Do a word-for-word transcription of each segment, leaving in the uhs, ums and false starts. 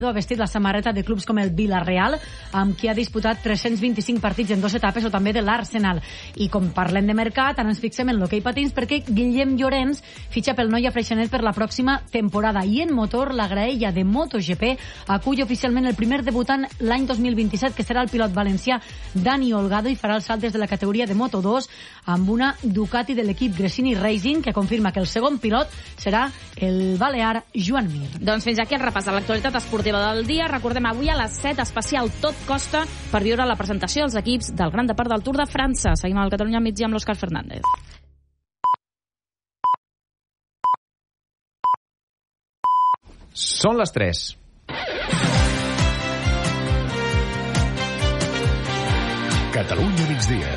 ha vestit la samarreta de clubs com el Villarreal, amb qui ha disputat tres-cents vint-i-cinc partits en dues etapes, o també de l'Arsenal. I com parlem de mercat, ara ens fixem en l'hoquei patins, perquè Guillem Llorens fitxa pel Noia Freixenet per la pròxima temporada. I en motor, la graella de MotoGP acull oficialment el primer debutant l'any dos mil vint-i-set, que serà el pilot valencià Dani Olgado, i farà el salt des de la categoria de Moto dos amb una Ducati de l'equip Gresini Racing, que confirma que el segon pilot serà el balear Joan Mir. Doncs fins aquí el repàs de l'actualitat esportiva del dia. Recordem, avui a les set, especial Tot Costa, per viure la presentació dels equips del Gran Depart del Tour de França. Seguim al Catalunya Migdia amb l'Òscar Fernández. Són les tres. Catalunya Migdia.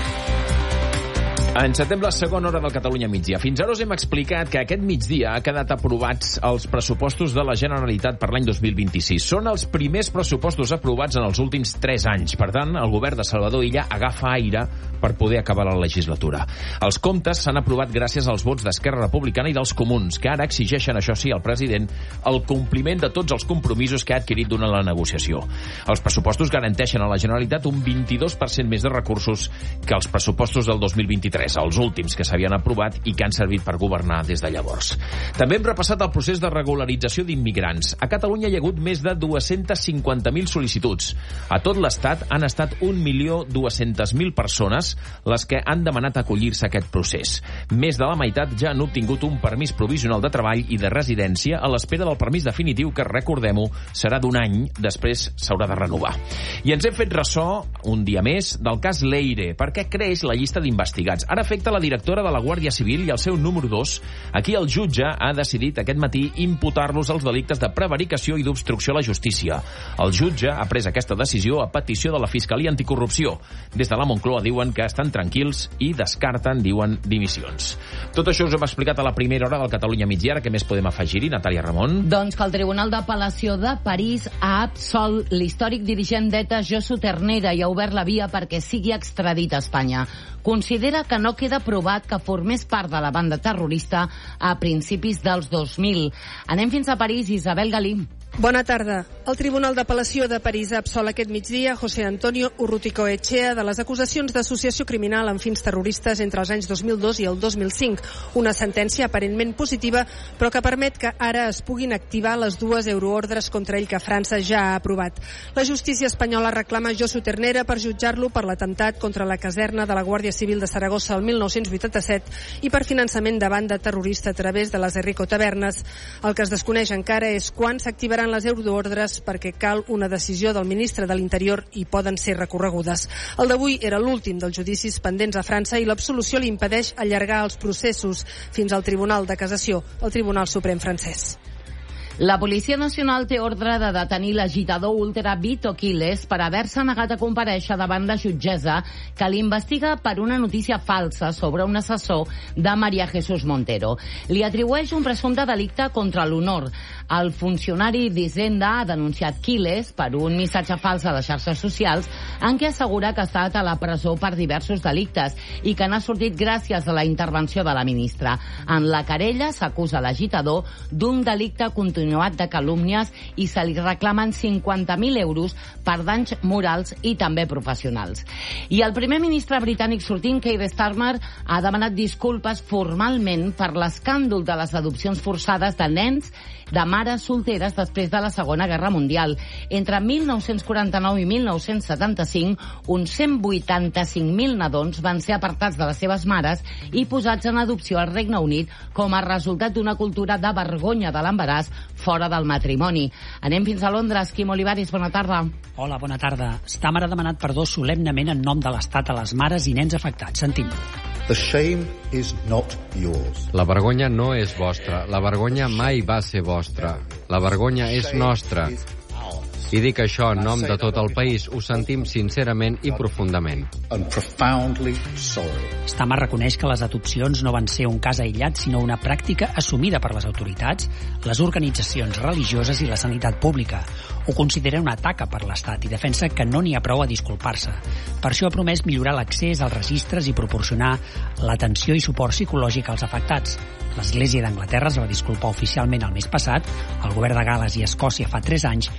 Encetem la segona hora del Catalunya Migdia. Fins ara us hem explicat que aquest migdia ha quedat aprovats els pressupostos de la Generalitat per l'any dos mil vint-i-sis. Són els primers pressupostos aprovats en els últims tres anys. Per tant, el govern de Salvador Illa agafa aire per poder acabar la legislatura. Els comptes s'han aprovat gràcies als vots d'Esquerra Republicana i dels Comuns, que ara exigeixen, això sí, al president, el compliment de tots els compromisos que ha adquirit durant la negociació. Els pressupostos garanteixen a la Generalitat un vint-i-dos per cent més de recursos que els pressupostos del dos mil vint-i-tres, els últims que s'havien aprovat i que han servit per governar des de llavors. També hem repassat el procés de regularització d'immigrants. A Catalunya hi ha hagut més de dues-centes cinquanta mil sol·licituds. A tot l'Estat han estat un milió dues-centes mil persones les que han demanat acollir-se a aquest procés. Més de la meitat ja han obtingut un permís provisional de treball i de residència a l'espera del permís definitiu, que, recordem-ho, serà d'un any, després s'haurà de renovar. I ens hem fet ressò, un dia més, del cas Leire, perquè creix la llista d'investigats. Ara afecta la directora de la Guàrdia Civil i el seu número dos. Aquí el jutge ha decidit aquest matí imputar-los els delictes de prevaricació i d'obstrucció a la justícia. El jutge ha pres aquesta decisió a petició de la Fiscalia Anticorrupció. Des de la Moncloa diuen que estan tranquils i descarten, diuen, dimissions. Tot això us hem explicat a la primera hora del Catalunya Migdia. Ara què més podem afegir-hi, Natàlia Ramon? Doncs que el Tribunal d'Apel·lació de París ha absolt l'històric dirigent d'ETA Josu Ternera i ha obert la via perquè sigui extradit a Espanya. Considera que no queda provat que formés part de la banda terrorista a principis dels dos mil. Anem fins a París, Isabel Galí. Bona tarda. El Tribunal d'Apel·lació de París ha absolt aquest migdia José Antonio Urruticoechea de les acusacions d'associació criminal amb fins terroristes entre els anys dos mil dos i el dos mil cinc. Una sentència aparentment positiva, però que permet que ara es puguin activar les dues euroordres contra ell que França ja ha aprovat. La justícia espanyola reclama Josu Ternera per jutjar-lo per l'atemptat contra la caserna de la Guàrdia Civil de Saragossa el mil nou-cents vuitanta-set i per finançament de banda terrorista a través de les Enrico Tabernes. El que es desconeix encara és quan s'activaran les euroordres, perquè cal una decisió del ministre de l'Interior i poden ser recorregudes. El d'avui era l'últim dels judicis pendents a França i l'absolució li impedeix allargar els processos fins al Tribunal de Cassació, el Tribunal Suprem francès. La Policia Nacional té ordre de detenir l'agitador ultra Vito Quiles per haver-se negat a comparèixer davant la jutgessa que l'investiga per una notícia falsa sobre un assessor de María Jesús Montero. Li atribueix un presumpte delicte contra l'honor. El funcionari d'Hisenda ha denunciat Quiles per un missatge fals a les xarxes socials en què assegura que ha estat a la presó per diversos delictes i que n'ha sortit gràcies a la intervenció de la ministra. En la querella s'acusa l'agitador d'un delicte continuat de calúmnies i se li reclamen cinquanta mil euros per danys morals i també professionals. I el primer ministre britànic sortint, Keir Starmer, ha demanat disculpes formalment per l'escàndol de les adopcions forçades de nens de mares solteres després de la Segona Guerra Mundial. Entre mil nou-cents quaranta-nou i mil nou-cents setanta-cinc, uns cent vuitanta-cinc mil nadons van ser apartats de les seves mares i posats en adopció al Regne Unit com a resultat d'una cultura de vergonya de l'embaràs fora del matrimoni. Anem fins a Londres. Quim Olivares, bona tarda. Hola, bona tarda. Starmer ha demanat perdó solemnement en nom de l'Estat a les mares i nens afectats. Sentim. The shame is not yours. La vergonya no és vostra. La vergonya mai va ser vostra. La vergonya és nostra. I dic això en nom de tot el país. Ho sentim sincerament i profundament. Stama reconeix que les adopcions no van ser un cas aïllat, sinó una pràctica assumida per les autoritats, les organitzacions religioses i la sanitat pública. Ho considera una taca per l'Estat i defensa que no n'hi ha prou a disculpar-se. Per això ha promès millorar l'accés als registres i proporcionar l'atenció i suport psicològic als afectats. L'Església d'Anglaterra es va disculpar oficialment el mes passat, el govern de Gal·les i Escòcia fa tres anys